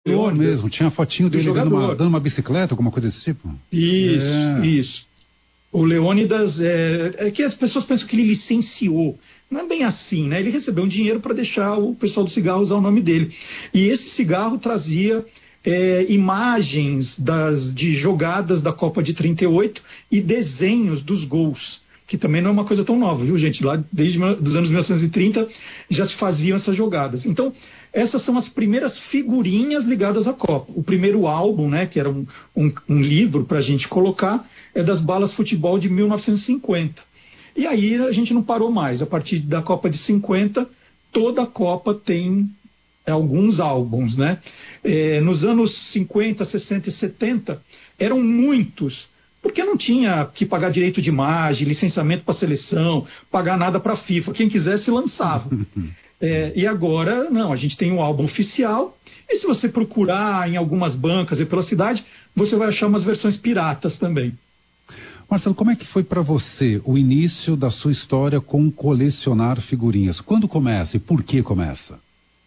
Leônidas mesmo, tinha a fotinho dele dando uma bicicleta, alguma coisa desse tipo? Isso. O Leônidas, é que as pessoas pensam que ele licenciou. Não é bem assim, né? Ele recebeu um dinheiro para deixar o pessoal do cigarro usar o nome dele. E esse cigarro trazia imagens de jogadas da Copa de 38 e desenhos dos gols, que também não é uma coisa tão nova, viu, gente? Lá desde os anos 1930 já se faziam essas jogadas. Então, essas são as primeiras figurinhas ligadas à Copa. O primeiro álbum, né, que era um livro para a gente colocar, é das Balas Futebol de 1950. E aí a gente não parou mais. A partir da Copa de 50, toda a Copa tem alguns álbuns, né? Nos anos 50, 60 e 70, eram muitos, porque não tinha que pagar direito de imagem, licenciamento para seleção, pagar nada para a FIFA. Quem quisesse lançava. E agora, não, a gente tem um álbum oficial, e se você procurar em algumas bancas e pela cidade, você vai achar umas versões piratas também. Marcelo, como é que foi para você o início da sua história com colecionar figurinhas? Quando começa e por que começa?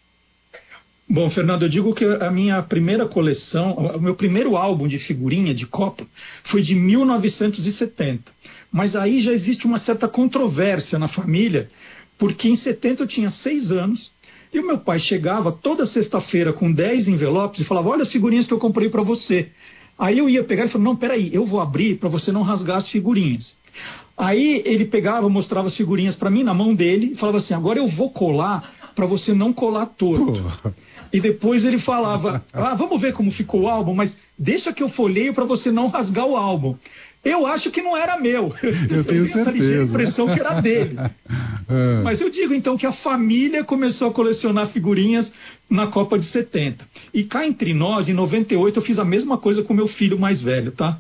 Bom, Fernando, eu digo que a minha primeira coleção, o meu primeiro álbum de figurinha de Copa foi de 1970. Mas aí já existe uma certa controvérsia na família, porque em 70 eu tinha 6 anos e o meu pai chegava toda sexta-feira com 10 envelopes e falava: olha as figurinhas que eu comprei para você. Aí eu ia pegar e falava: não, peraí, eu vou abrir para você não rasgar as figurinhas. Aí ele pegava, mostrava as figurinhas para mim na mão dele e falava assim: agora eu vou colar para você não colar torto. E depois ele falava: vamos ver como ficou o álbum, mas deixa que eu folheio para você não rasgar o álbum. Eu acho que não era meu. Eu tenho essa ligeira impressão que era dele. Mas eu digo então que a família começou a colecionar figurinhas na Copa de 70. E cá entre nós, em 98, eu fiz a mesma coisa com meu filho mais velho, tá?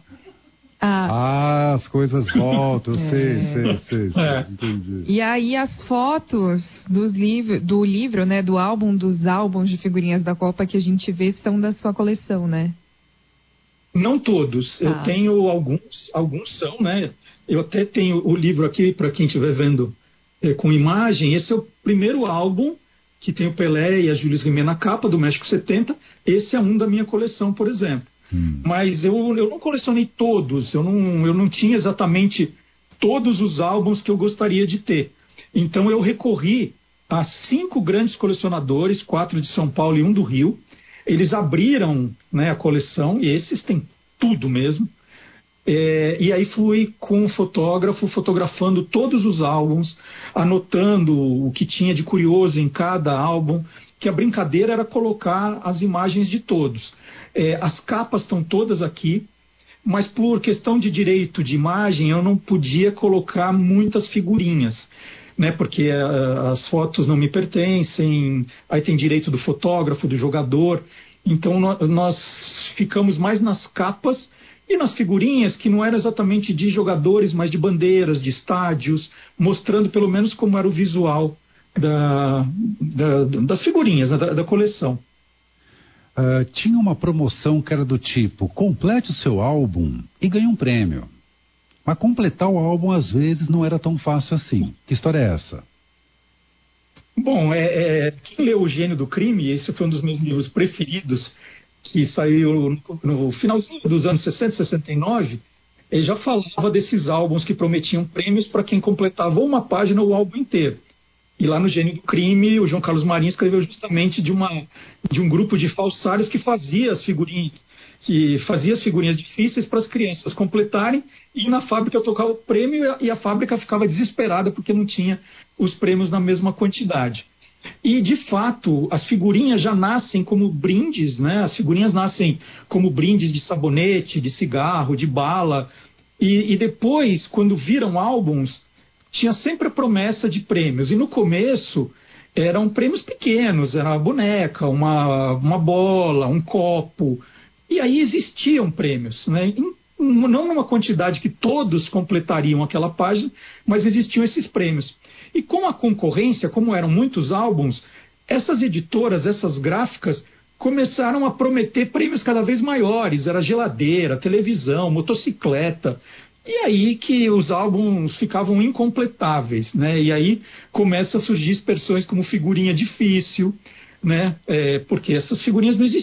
As coisas voltam, sei, entendi. E aí as fotos do livro, né, dos álbuns de figurinhas da Copa que a gente vê são da sua coleção, né? Não todos, eu tenho alguns são, né? Eu até tenho o livro aqui para quem estiver vendo com imagem. Esse é o primeiro álbum que tem o Pelé e a Jules Rimet na capa, do México 70. Esse é um da minha coleção, por exemplo. Mas eu não colecionei todos, eu não tinha exatamente todos os álbuns que eu gostaria de ter. Então eu recorri a 5 grandes colecionadores, 4 de São Paulo e 1 do Rio. Eles abriram, né, a coleção, e esses têm tudo mesmo. E aí fui com o fotógrafo fotografando todos os álbuns, anotando o que tinha de curioso em cada álbum, que a brincadeira era colocar as imagens de todos. As capas estão todas aqui, mas por questão de direito de imagem eu não podia colocar muitas figurinhas, né, porque as fotos não me pertencem, aí tem direito do fotógrafo, do jogador. Então nós ficamos mais nas capas e nas figurinhas que não eram exatamente de jogadores, mas de bandeiras, de estádios, mostrando pelo menos como era o visual das figurinhas, da coleção. Tinha uma promoção que era do tipo: complete o seu álbum e ganhe um prêmio. Mas completar o álbum às vezes não era tão fácil assim. Que história é essa? Bom, quem leu O Gênio do Crime, esse foi um dos meus livros preferidos, que saiu no finalzinho dos anos 60, 69, ele já falava desses álbuns que prometiam prêmios para quem completava uma página ou o álbum inteiro. E lá no Gênio do Crime, o João Carlos Marinho escreveu justamente de um grupo de falsários que fazia as figurinhas difíceis para as crianças completarem, e na fábrica tocava o prêmio e a fábrica ficava desesperada porque não tinha os prêmios na mesma quantidade. E, de fato, as figurinhas já nascem como brindes, né? As figurinhas nascem como brindes de sabonete, de cigarro, de bala. E depois, quando viram álbuns, tinha sempre a promessa de prêmios. E no começo eram prêmios pequenos, era uma boneca, uma bola, um copo. E aí existiam prêmios, né? Não numa quantidade que todos completariam aquela página, mas existiam esses prêmios. E com a concorrência, como eram muitos álbuns, essas editoras, essas gráficas, começaram a prometer prêmios cada vez maiores. Era geladeira, televisão, motocicleta. E aí que os álbuns ficavam incompletáveis, né? E aí começa a surgir expressões como figurinha difícil, né? Porque essas figurinhas não existiam.